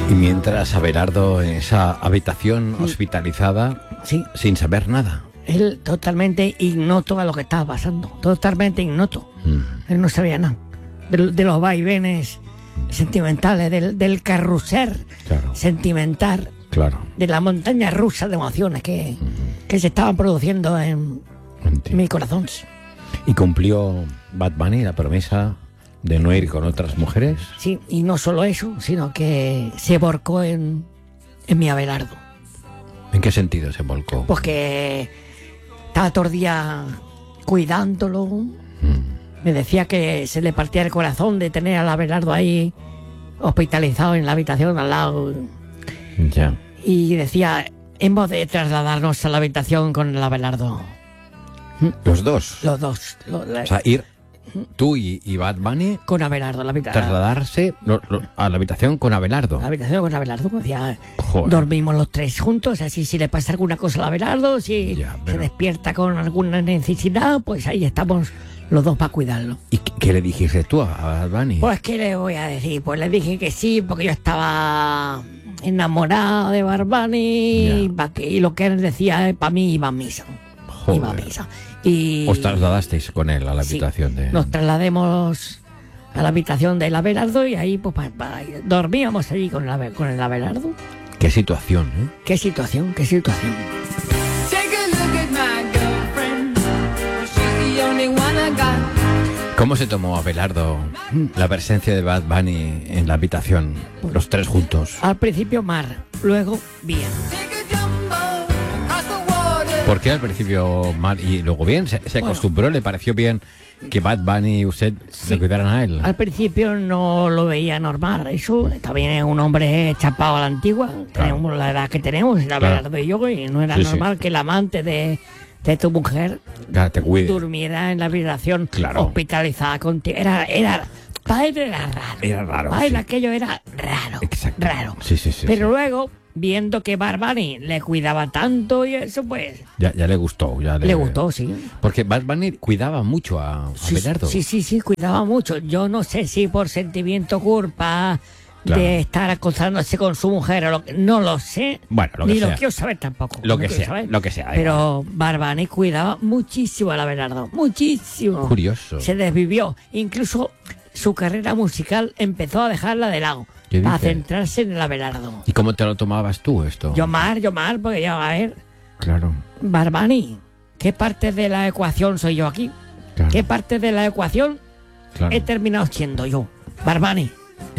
Y mientras Abelardo en esa habitación hospitalizada, Sí. sin saber nada. Él totalmente ignoto a lo que estaba pasando. Totalmente ignoto. Él no sabía nada. De los vaivenes sentimentales, del carrusel Claro. sentimental, Claro. de la montaña rusa de emociones que se estaban produciendo en mi corazón. Y cumplió Bad Bunny la promesa de no ir con otras mujeres. Sí, y no solo eso, sino que se volcó en mi Abelardo. ¿En qué sentido se volcó? Pues que estaba todo el día cuidándolo. Me decía que se le partía el corazón de tener al Abelardo ahí hospitalizado en la habitación al lado. Ya. Y decía, hemos de trasladarnos a la habitación con el Abelardo. Los dos. Los dos. O sea, ir tú y Bad Bunny, Con Abelardo, la habitación. trasladarse a la habitación con Abelardo. La habitación con Abelardo. Decía, Joder. dormimos los tres juntos, así si le pasa alguna cosa al Abelardo, si Ya, se pero- despierta con alguna necesidad, pues ahí estamos los dos para cuidarlo. ¿Y qué le dijiste tú a Bad Bunny? Pues, ¿qué le voy a decir? Pues le dije que sí, porque yo estaba enamorado de Barbani Ya. y lo que él decía, para mí iba a misa. Joder. Iba a misa. Y ¿Os trasladasteis con él a la sí, habitación de...? nos traslademos a la habitación del Abelardo y ahí pues dormíamos allí con el Abelardo. ¿Qué situación, eh? Qué situación, qué situación. Take a look at my girlfriend. She's the only one I got. ¿Cómo se tomó Abelardo la presencia de Bad Bunny en la habitación? Los tres juntos. Al principio mal, luego bien. Take a jumbo across the water. ¿Por qué al principio mal y luego bien? ¿Se acostumbró? ¿Le pareció bien que Bad Bunny y usted Sí. le cuidaran a él? Al principio no lo veía normal, eso también es un hombre chapado a la antigua, tenemos la edad que tenemos, el Abelardo y yo, y no era Sí, sí. normal que el amante de tu mujer Ya, te cuide. durmiera en la habitación Claro. hospitalizada contigo. Para él era raro. Era raro, Para él sí. aquello era raro. Exacto. Raro. Sí, sí, sí, Pero sí. luego, viendo que Barbani le cuidaba tanto y eso, pues Ya le gustó. Ya le gustó, sí. Porque Bad Bunny cuidaba mucho a Abelardo. Sí, cuidaba mucho. Yo no sé si por sentimiento culpa Claro. de estar acosándose con su mujer o no lo sé. Bueno, lo que ni sea. lo quiero saber tampoco. Lo no que quiero sea, saber. lo que sea, da Pero Barbani cuidaba muchísimo al Abelardo, muchísimo. Curioso. Se desvivió. Incluso su carrera musical empezó a dejarla de lado ¿Qué para dices? centrarse en el Abelardo. ¿Y cómo te lo tomabas tú esto? Yo mal, porque ya, a ver, Claro. Barbani, ¿qué parte de la ecuación soy yo aquí? Claro. ¿Qué parte de la ecuación Claro. he terminado siendo yo? Barbani.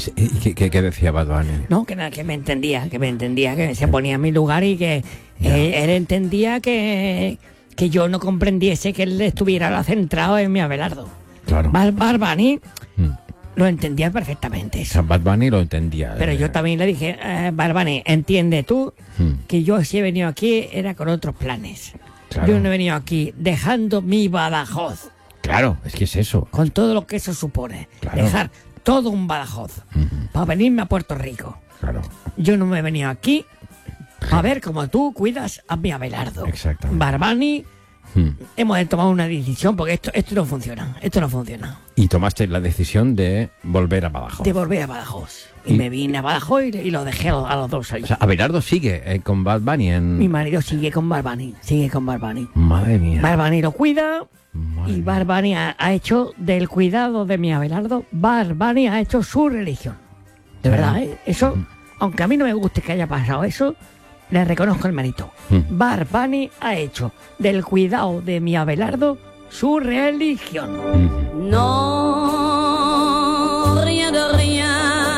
¿Y qué decía Bad Bunny? No, que nada, que me entendía, que se ponía en mi lugar y que él entendía que yo no comprendiese que él estuviera centrado en mi Abelardo. Claro. Barbani Mm. lo entendía perfectamente O eso. sea, Bad Bunny lo entendía. Pero yo también le dije, Barbani, entiende tú que yo si he venido aquí era con otros planes. Claro. Yo no he venido aquí dejando mi Badajoz, Claro, es que es eso. con todo lo que eso supone. Claro. Dejar todo un Badajoz para venirme a Puerto Rico. Claro. Yo no me he venido aquí a ver cómo tú cuidas a mi Abelardo. Exactamente. Barbani, hemos de tomar una decisión porque esto no funciona. Esto no funciona. Y tomaste la decisión de volver a Badajoz. De volver a Badajoz. Y me vine a Badajoz y lo dejé a los dos ahí. O sea, Abelardo sigue con Bad Bunny en... Mi marido sigue con Barbani. Madre mía. Barbani lo cuida Madre y mía. Barbani ha hecho del cuidado de mi Abelardo, Barbani ha hecho su religión. De Claro. verdad, ¿eh? Eso, aunque a mí no me guste que haya pasado eso, le reconozco el mérito. Barbani ha hecho del cuidado de mi Abelardo su religión. Non, rien de rien.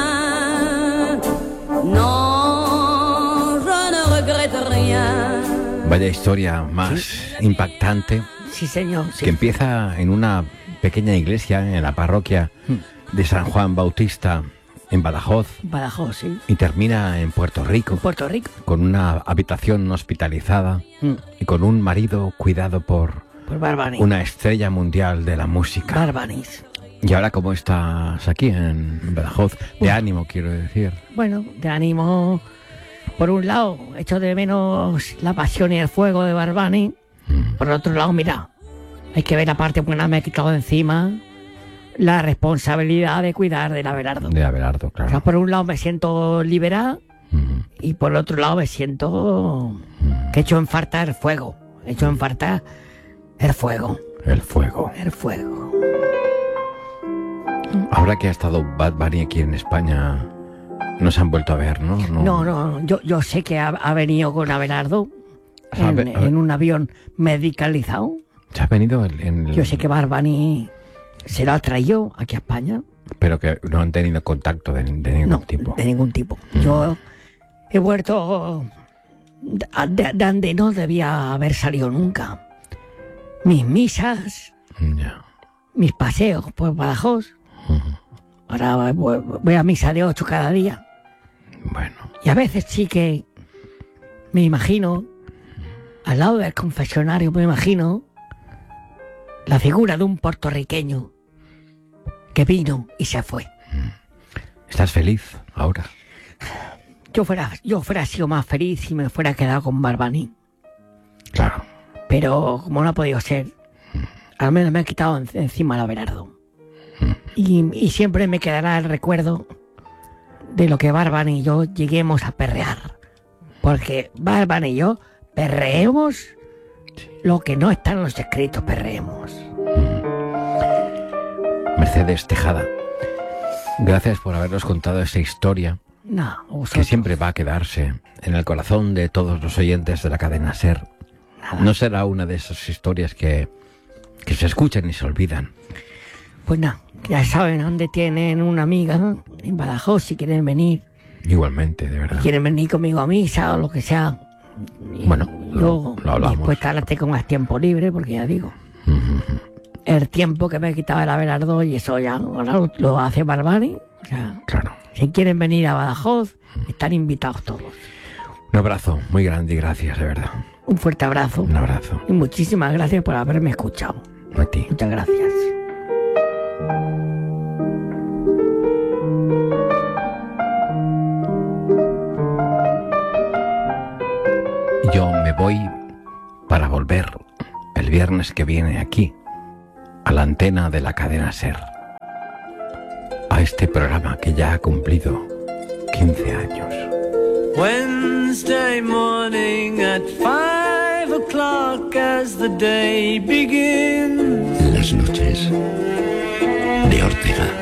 Non, je ne regrette rien. Vaya historia más impactante, Sí, señor. Sí. que empieza en una pequeña iglesia en la parroquia de San Juan Bautista en Badajoz Badajoz, sí. y termina en Puerto Rico En Puerto Rico. con una habitación hospitalizada y con un marido cuidado por Por Barbani. una estrella mundial de la música. Barbanis. ¿Y ahora cómo estás aquí en Badajoz? De ánimo, quiero decir. Bueno, te animo. Por un lado, echo de menos la pasión y el fuego de Barbani. Por otro lado, mira, hay que ver la parte buena me he quitado de encima la responsabilidad de cuidar del Abelardo. De Abelardo, O claro. sea, por un lado me siento liberada Ujú. y por el otro lado me siento que he hecho en falta el fuego. He hecho en falta el fuego. El fuego. El fuego. Ahora que ha estado Bad Bunny aquí en España, no se han vuelto a ver, ¿no? No, yo sé que ha venido con Abelardo A ver, en un avión medicalizado. Se ha venido en el... Yo sé que Barbani se lo ha traído aquí a España. Pero que no han tenido contacto de ningún No, tipo. de ningún tipo. Yo he vuelto de donde no debía haber salido nunca. Mis misas, Ya. mis paseos por Badajoz. Ahora voy a misa de 8 cada día. Bueno, Y a veces sí que me imagino, al lado del confesionario, me imagino la figura de un puertorriqueño que vino y se fue. ¿estás feliz ahora? Yo fuera sido más feliz si me fuera quedado con Barbani. Claro. Pero como no ha podido ser, al menos me he quitado encima el Abelardo. Y siempre me quedará el recuerdo de lo que Barbani y yo lleguemos a perrear. Porque Barbani y yo perreemos lo que no está en los escritos, perreemos. Mercedes Tejada, gracias por habernos contado esta historia No, que vosotros. siempre va a quedarse en el corazón de todos los oyentes de la cadena SER. No será una de esas historias que se escuchan y se olvidan. Pues nada, ya saben dónde tienen una amiga, en Badajoz, si quieren venir. Igualmente, de verdad. Quieren venir conmigo a misa o lo que sea. Y Bueno, yo lo hablamos. dispuesta ahora tengo más tiempo libre, porque ya digo, el tiempo que me quitaba el Abelardo y eso ya ahora lo hace Barbani. O sea, Claro. si quieren venir a Badajoz, están invitados todos. Un abrazo muy grande y gracias, de verdad. Un fuerte abrazo Un abrazo. y muchísimas gracias por haberme escuchado. A ti. Muchas gracias. Yo me voy para volver el viernes que viene aquí, a la antena de la cadena SER, a este programa que ya ha cumplido 15 años. Wednesday morning at 5 o'clock as the day begins. Las noches de Ortega.